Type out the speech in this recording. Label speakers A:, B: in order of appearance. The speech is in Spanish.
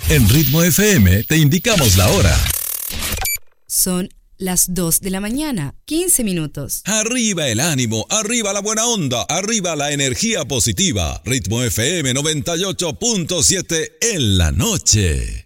A: En Ritmo FM te indicamos la hora.
B: Son las 2 de la mañana, 15 minutos.
A: Arriba el ánimo, arriba la buena onda, arriba la energía positiva. Ritmo FM 98.7 en la noche.